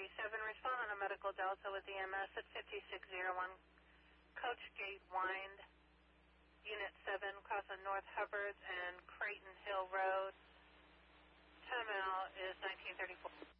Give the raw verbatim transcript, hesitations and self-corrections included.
seven, respond on a medical delta with E M S at fifty-six oh one, Coach Gate Wind, Unit seven, crossing North Hubbard and Creighton Hill Road. Time out is nineteen thirty-four.